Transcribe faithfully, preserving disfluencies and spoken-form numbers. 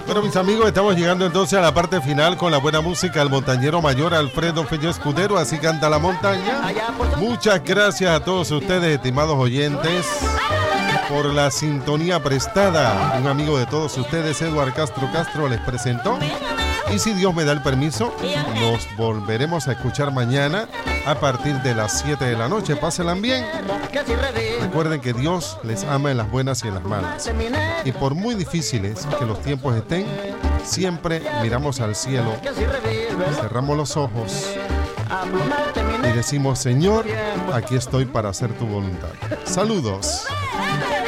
Bueno, mis amigos, estamos llegando entonces a la parte final con la buena música del montañero mayor Alfredo Feño Escudero. Así canta la montaña. Muchas gracias a todos ustedes, estimados oyentes, por la sintonía prestada. Un amigo de todos ustedes, Eduardo Castro Castro, les presentó. Y si Dios me da el permiso, nos volveremos a escuchar mañana a partir de las siete de la noche. Pásenla bien. Recuerden que Dios les ama en las buenas y en las malas. Y por muy difíciles que los tiempos estén, siempre miramos al cielo, cerramos los ojos y decimos: Señor, aquí estoy para hacer tu voluntad. Saludos.